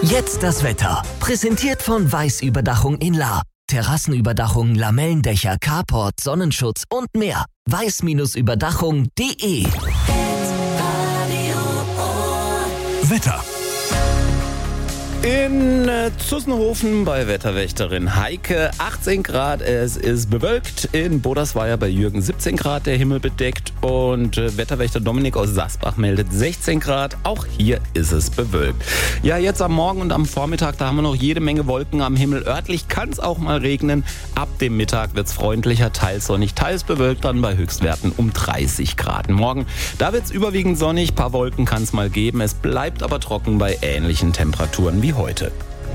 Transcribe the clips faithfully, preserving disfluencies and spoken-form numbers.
Jetzt das Wetter. Präsentiert von Weiß-Überdachung in Lahr. Terrassenüberdachung, Lamellendächer, Carport, Sonnenschutz und mehr. weiß Überdachung punkt de. Wetter. In äh, Zussenhofen bei Wetterwächterin Heike achtzehn Grad, es ist bewölkt. In Bodersweier bei Jürgen siebzehn Grad, der Himmel bedeckt. Und äh, Wetterwächter Dominik aus Sasbach meldet sechzehn Grad, auch hier ist es bewölkt. Ja, jetzt am Morgen und am Vormittag, da haben wir noch jede Menge Wolken am Himmel. Örtlich kann es auch mal regnen. Ab dem Mittag wird es freundlicher, teils sonnig, teils bewölkt, dann bei Höchstwerten um dreißig Grad. Morgen, da wird es überwiegend sonnig, paar Wolken kann es mal geben. Es bleibt aber trocken bei ähnlichen Temperaturen wie heute.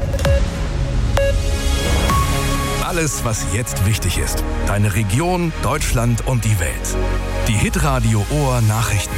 Alles, was jetzt wichtig ist. Deine Region, Deutschland und die Welt. Die Hitradio Ohr Nachrichten.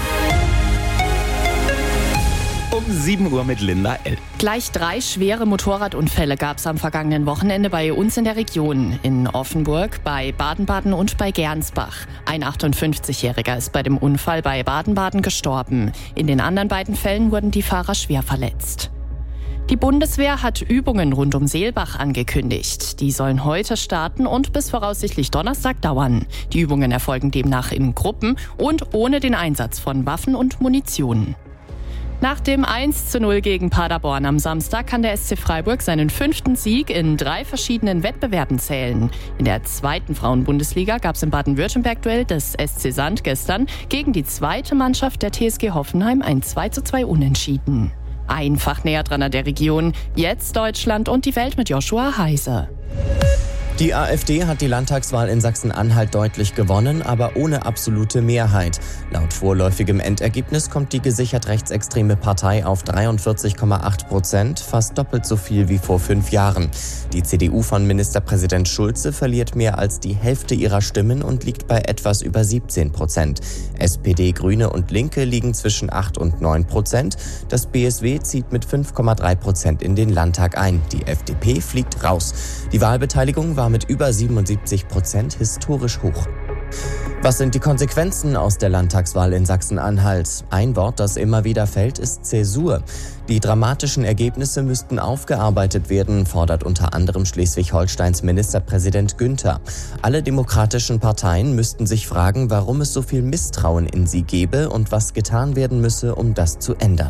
Um sieben Uhr mit Linda L. Gleich drei schwere Motorradunfälle gab es am vergangenen Wochenende bei uns in der Region. In Offenburg, bei Baden-Baden und bei Gernsbach. Ein achtundfünfzigjähriger ist bei dem Unfall bei Baden-Baden gestorben. In den anderen beiden Fällen wurden die Fahrer schwer verletzt. Die Bundeswehr hat Übungen rund um Seelbach angekündigt. Die sollen heute starten und bis voraussichtlich Donnerstag dauern. Die Übungen erfolgen demnach in Gruppen und ohne den Einsatz von Waffen und Munition. Nach dem eins zu null gegen Paderborn am Samstag kann der S C Freiburg seinen fünften Sieg in drei verschiedenen Wettbewerben zählen. In der zweiten Frauenbundesliga gab es im Baden-Württemberg-Duell des S C Sand gestern gegen die zweite Mannschaft der T S G Hoffenheim ein zwei zu zwei Unentschieden. Einfach näher dran an der Region. Jetzt Deutschland und die Welt mit Joshua Heise. Die AfD hat die Landtagswahl in Sachsen-Anhalt deutlich gewonnen, aber ohne absolute Mehrheit. Laut vorläufigem Endergebnis kommt die gesichert rechtsextreme Partei auf dreiundvierzig Komma acht Prozent, fast doppelt so viel wie vor fünf Jahren. Die C D U von Ministerpräsident Schulze verliert mehr als die Hälfte ihrer Stimmen und liegt bei etwas über siebzehn Prozent. S P D, Grüne und Linke liegen zwischen acht und neun Prozent. Das B S W zieht mit fünf Komma drei Prozent in den Landtag ein. Die F D P fliegt raus. Die Wahlbeteiligung war mit über siebenundsiebzig Prozent historisch hoch. Was sind die Konsequenzen aus der Landtagswahl in Sachsen-Anhalt? Ein Wort, das immer wieder fällt, ist Zäsur. Die dramatischen Ergebnisse müssten aufgearbeitet werden, fordert unter anderem Schleswig-Holsteins Ministerpräsident Günther. Alle demokratischen Parteien müssten sich fragen, warum es so viel Misstrauen in sie gebe und was getan werden müsse, um das zu ändern.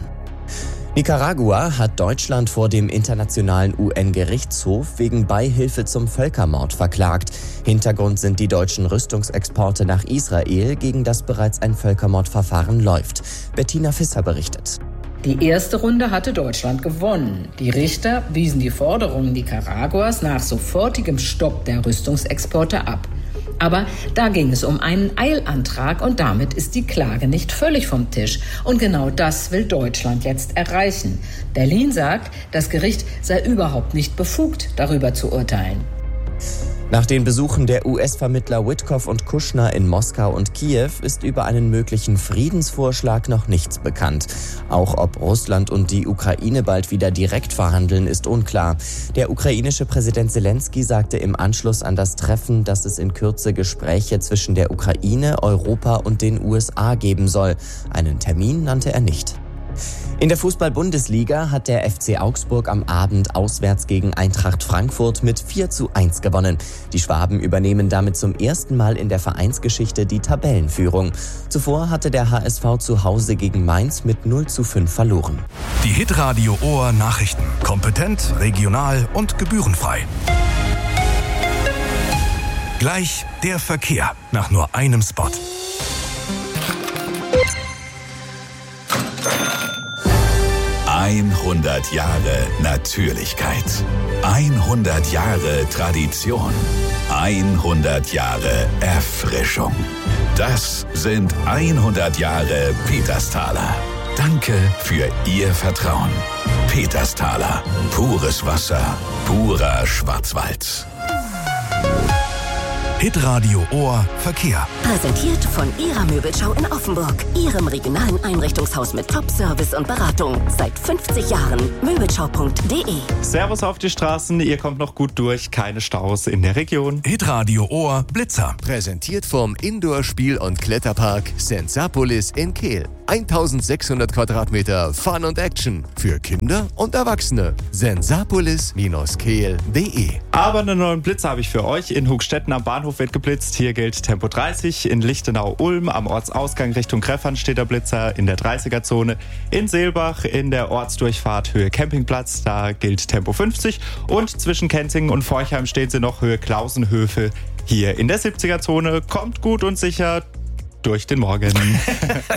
Nicaragua hat Deutschland vor dem Internationalen U N-Gerichtshof wegen Beihilfe zum Völkermord verklagt. Hintergrund sind die deutschen Rüstungsexporte nach Israel, gegen das bereits ein Völkermordverfahren läuft. Bettina Visser berichtet. Die erste Runde hatte Deutschland gewonnen. Die Richter wiesen die Forderungen Nicaraguas nach sofortigem Stopp der Rüstungsexporte ab. Aber da ging es um einen Eilantrag und damit ist die Klage nicht völlig vom Tisch. Und genau das will Deutschland jetzt erreichen. Berlin sagt, das Gericht sei überhaupt nicht befugt, darüber zu urteilen. Nach den Besuchen der U S-Vermittler Witkoff und Kushner in Moskau und Kiew ist über einen möglichen Friedensvorschlag noch nichts bekannt. Auch ob Russland und die Ukraine bald wieder direkt verhandeln, ist unklar. Der ukrainische Präsident Zelensky sagte im Anschluss an das Treffen, dass es in Kürze Gespräche zwischen der Ukraine, Europa und den U S A geben soll. Einen Termin nannte er nicht. In der Fußball-Bundesliga hat der F C Augsburg am Abend auswärts gegen Eintracht Frankfurt mit vier zu eins gewonnen. Die Schwaben übernehmen damit zum ersten Mal in der Vereinsgeschichte die Tabellenführung. Zuvor hatte der H S V zu Hause gegen Mainz mit null zu fünf verloren. Die Hitradio Ohr Nachrichten. Kompetent, regional und gebührenfrei. Gleich der Verkehr nach nur einem Spot. hundert Jahre Natürlichkeit. hundert Jahre Tradition. hundert Jahre Erfrischung. Das sind hundert Jahre Petersthaler. Danke für Ihr Vertrauen. Petersthaler. Pures Wasser. Purer Schwarzwald. Hitradio Ohr Verkehr. Präsentiert von Ihrer Möbelschau in Offenburg. Ihrem regionalen Einrichtungshaus mit Top-Service und Beratung. Seit fünfzig Jahren. Möbelschau punkt de. Servus auf die Straßen, ihr kommt noch gut durch. Keine Staus in der Region. Hitradio Ohr Blitzer. Präsentiert vom Indoor-Spiel- und Kletterpark Sensapolis in Kehl. eintausendsechshundert Quadratmeter Fun und Action für Kinder und Erwachsene. sensapolis Bindestrich kehl punkt de. Aber einen neuen Blitzer habe ich für euch. In Hugstetten am Bahnhof wird geblitzt. Hier gilt Tempo dreißig. In Lichtenau-Ulm am Ortsausgang Richtung Kreffern steht der Blitzer in der dreißiger-Zone. In Seelbach in der Ortsdurchfahrt Höhe Campingplatz, da gilt Tempo fünfzig. Und zwischen Kenzingen und Forchheim stehen sie noch Höhe Klausenhöfe. Hier in der siebziger-Zone. Kommt gut und sicher durch den Morgen.